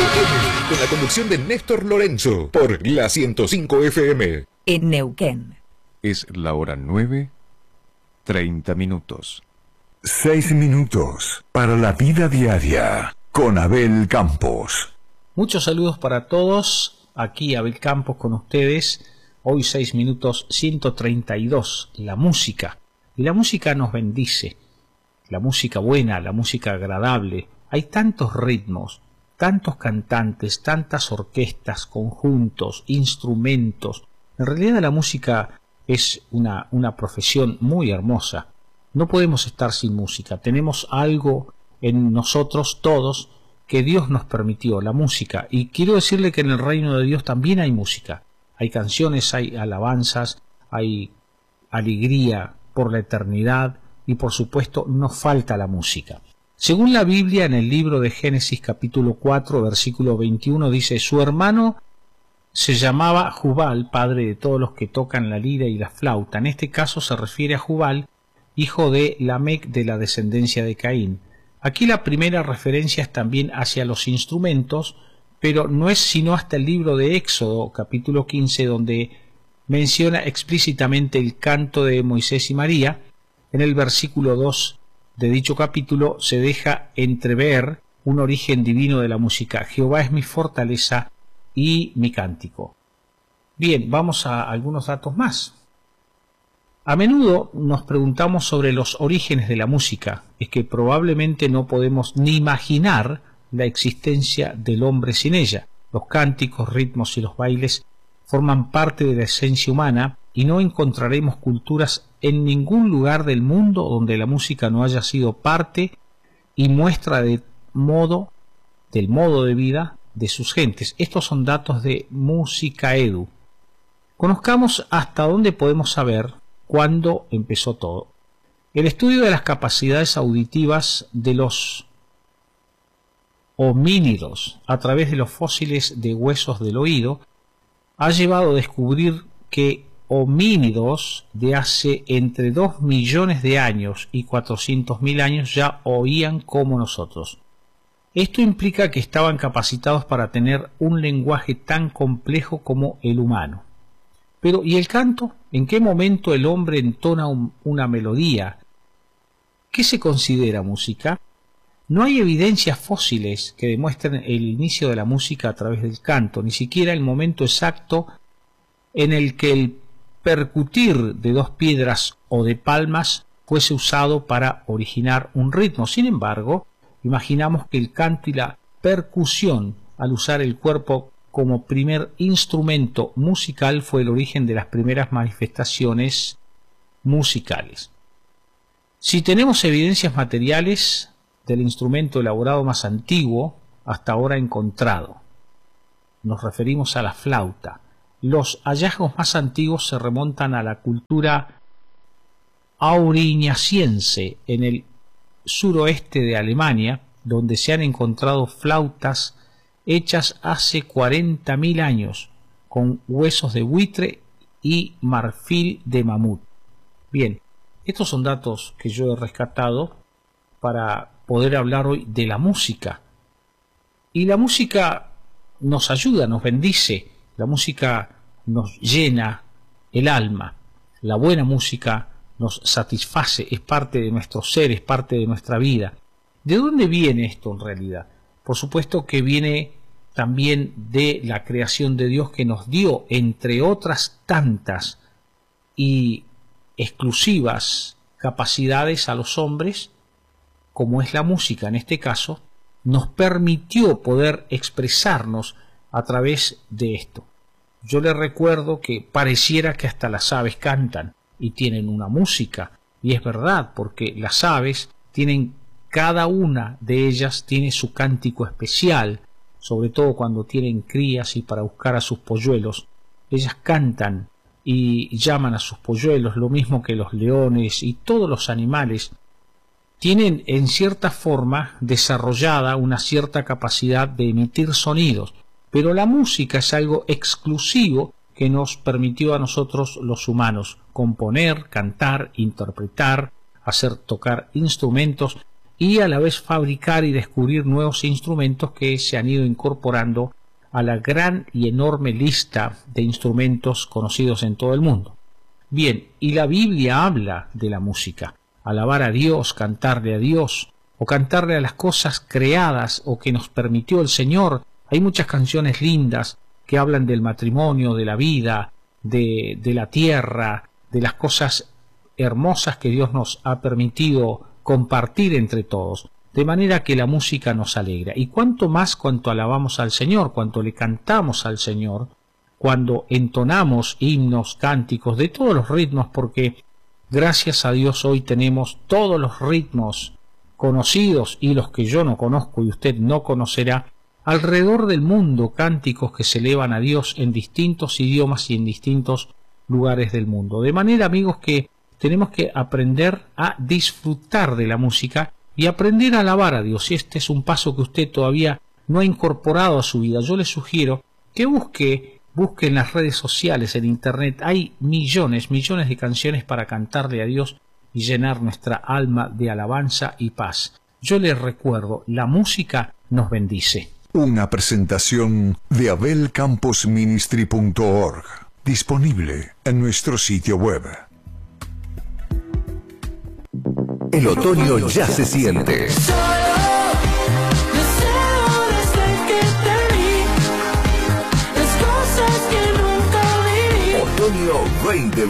Con la conducción de Néstor Lorenzo por la 105 FM. En Neuquén. Es la hora 9:30. 6 minutos para la vida diaria con Abel Campos. Muchos saludos para todos. Aquí Abel Campos con ustedes. Hoy 6 minutos 132. La música. Y la música nos bendice. La música buena, la música agradable. Hay tantos ritmos, tantos cantantes, tantas orquestas, conjuntos, instrumentos. En realidad la música es una profesión muy hermosa. No podemos estar sin música. Tenemos algo en nosotros todos que Dios nos permitió, la música. Y quiero decirle que en el reino de Dios también hay música. Hay canciones, hay alabanzas, hay alegría por la eternidad y por supuesto nos falta la música. Según la Biblia, en el libro de Génesis capítulo 4, versículo 21, dice: su hermano se llamaba Jubal, padre de todos los que tocan la lira y la flauta. En este caso se refiere a Jubal, hijo de Lamec, de la descendencia de Caín. Aquí la primera referencia es también hacia los instrumentos, pero no es sino hasta el libro de Éxodo, capítulo 15, donde menciona explícitamente el canto de Moisés y María. En el versículo 2 de dicho capítulo se deja entrever un origen divino de la música. Jehová es mi fortaleza y mi cántico. Bien, vamos a algunos datos más. A menudo nos preguntamos sobre los orígenes de la música. Es que probablemente no podemos ni imaginar la existencia del hombre sin ella. Los cánticos, ritmos y los bailes forman parte de la esencia humana y no encontraremos culturas en ningún lugar del mundo donde la música no haya sido parte y muestra del modo de vida de sus gentes. Estos son datos de Musicaedu. Conozcamos hasta dónde podemos saber cuándo empezó todo. El estudio de las capacidades auditivas de los homínidos a través de los fósiles de huesos del oído ha llevado a descubrir que homínidos de hace entre 2 millones de años y 400.000 años ya oían como nosotros. Esto implica que estaban capacitados para tener un lenguaje tan complejo como el humano. Pero, ¿y el canto? ¿En qué momento el hombre entona una melodía? ¿Qué se considera música? No hay evidencias fósiles que demuestren el inicio de la música a través del canto, ni siquiera el momento exacto en el que el percutir de 2 piedras o de palmas fuese usado para originar un ritmo. Sin embargo, imaginamos que el canto y la percusión, al usar el cuerpo como primer instrumento musical, fue el origen de las primeras manifestaciones musicales. Si tenemos evidencias materiales del instrumento elaborado más antiguo hasta ahora encontrado, nos referimos a la flauta. Los hallazgos más antiguos se remontan a la cultura aurignaciense en el suroeste de Alemania, donde se han encontrado flautas hechas hace 40.000 años con huesos de buitre y marfil de mamut. Bien, estos son datos que yo he rescatado para poder hablar hoy de la música. Y la música nos ayuda, nos bendice. La música nos llena el alma. La buena música nos satisface, es parte de nuestro ser, es parte de nuestra vida. ¿De dónde viene esto en realidad? Por supuesto que viene también de la creación de Dios, que nos dio, entre otras tantas y exclusivas capacidades a los hombres, como es la música en este caso, nos permitió poder expresarnos a través de esto. Yo le recuerdo que pareciera que hasta las aves cantan y tienen una música, y es verdad, porque las aves tienen, cada una de ellas tiene su cántico especial, sobre todo cuando tienen crías y para buscar a sus polluelos. Ellas cantan y llaman a sus polluelos, lo mismo que los leones y todos los animales. Tienen en cierta forma desarrollada una cierta capacidad de emitir sonidos, pero la música es algo exclusivo que nos permitió a nosotros los humanos componer, cantar, interpretar, hacer tocar instrumentos y a la vez fabricar y descubrir nuevos instrumentos que se han ido incorporando a la gran y enorme lista de instrumentos conocidos en todo el mundo. Bien, y la Biblia habla de la música, alabar a Dios, cantarle a Dios, o cantarle a las cosas creadas o que nos permitió el Señor. Hay muchas canciones lindas que hablan del matrimonio, de la vida, de la tierra, de las cosas hermosas que Dios nos ha permitido compartir entre todos, de manera que la música nos alegra. Y cuanto más cuanto alabamos al Señor, cuanto le cantamos al Señor, cuando entonamos himnos, cánticos, de todos los ritmos, porque gracias a Dios hoy tenemos todos los ritmos conocidos y los que yo no conozco y usted no conocerá, alrededor del mundo, cánticos que se elevan a Dios en distintos idiomas y en distintos lugares del mundo. De manera, amigos, que tenemos que aprender a disfrutar de la música y aprender a alabar a Dios. Si este es un paso que usted todavía no ha incorporado a su vida, yo le sugiero que busque en las redes sociales, en internet. Hay millones de canciones para cantarle a Dios y llenar nuestra alma de alabanza y paz. Yo les recuerdo, la música nos bendice. Una presentación de abelcamposministry.org, disponible en nuestro sitio web. El otoño ya se siente. Otoño 2020.